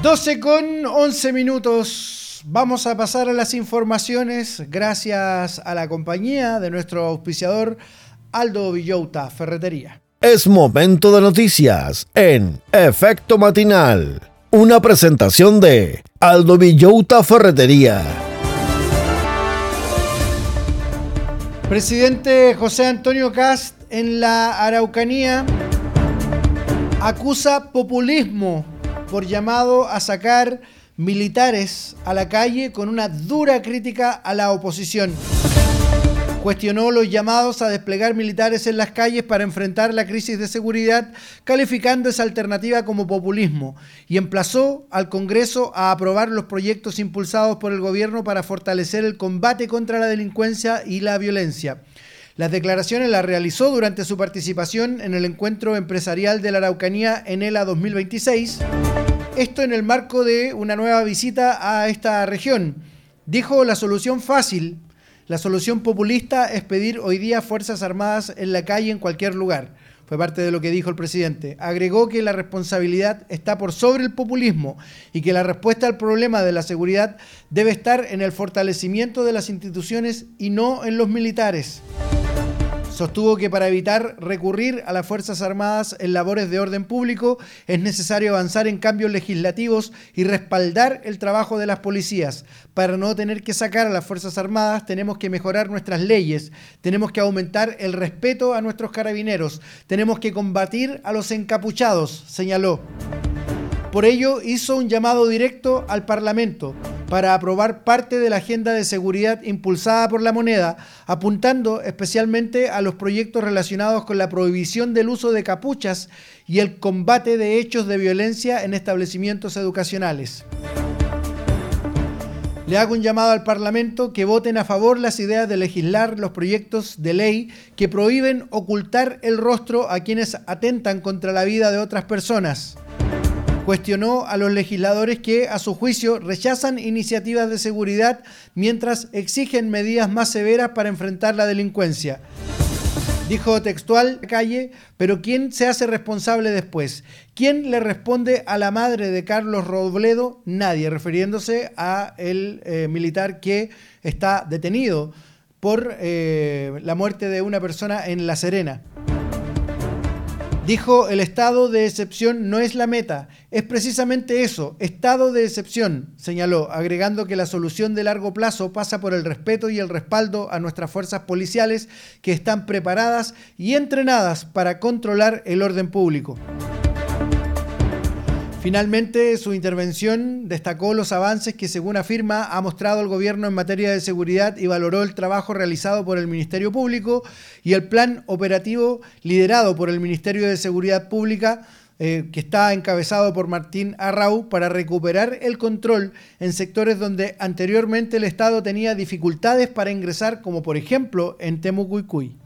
12:11. Vamos a pasar a las informaciones gracias a la compañía de nuestro auspiciador Aldo Villota Ferretería. Es momento de noticias en Efecto Matinal. Una presentación de Aldo Villota Ferretería. Presidente José Antonio Kast en la Araucanía acusa populismo por llamado a sacar militares a la calle con una dura crítica a la oposición. Cuestionó los llamados a desplegar militares en las calles para enfrentar la crisis de seguridad, calificando esa alternativa como populismo, y emplazó al Congreso a aprobar los proyectos impulsados por el gobierno para fortalecer el combate contra la delincuencia y la violencia. Las declaraciones las realizó durante su participación en el Encuentro Empresarial de la Araucanía ENELA 2026, esto en el marco de una nueva visita a esta región. Dijo: la solución fácil, la solución populista es pedir hoy día Fuerzas Armadas en la calle en cualquier lugar. Fue parte de lo que dijo el presidente. Agregó que la responsabilidad está por sobre el populismo y que la respuesta al problema de la seguridad debe estar en el fortalecimiento de las instituciones y no en los militares. Sostuvo que para evitar recurrir a las Fuerzas Armadas en labores de orden público es necesario avanzar en cambios legislativos y respaldar el trabajo de las policías. Para no tener que sacar a las Fuerzas Armadas tenemos que mejorar nuestras leyes, tenemos que aumentar el respeto a nuestros carabineros, tenemos que combatir a los encapuchados, señaló. Por ello, hizo un llamado directo al Parlamento para aprobar parte de la agenda de seguridad impulsada por la moneda, apuntando especialmente a los proyectos relacionados con la prohibición del uso de capuchas y el combate de hechos de violencia en establecimientos educacionales. Le hago un llamado al Parlamento que voten a favor las ideas de legislar los proyectos de ley que prohíben ocultar el rostro a quienes atentan contra la vida de otras personas. Cuestionó a los legisladores que, a su juicio, rechazan iniciativas de seguridad mientras exigen medidas más severas para enfrentar la delincuencia. Dijo textual: calle, pero ¿quién se hace responsable después? ¿Quién le responde a la madre de Carlos Robledo? Nadie, refiriéndose a el militar que está detenido por la muerte de una persona en La Serena. Dijo: el estado de excepción no es la meta, es precisamente eso, estado de excepción, señaló, agregando que la solución de largo plazo pasa por el respeto y el respaldo a nuestras fuerzas policiales que están preparadas y entrenadas para controlar el orden público. Finalmente, su intervención destacó los avances que, según afirma, ha mostrado el gobierno en materia de seguridad y valoró el trabajo realizado por el Ministerio Público y el plan operativo liderado por el Ministerio de Seguridad Pública, que está encabezado por Martín Arrau, para recuperar el control en sectores donde anteriormente el Estado tenía dificultades para ingresar, como por ejemplo en Temucuicui.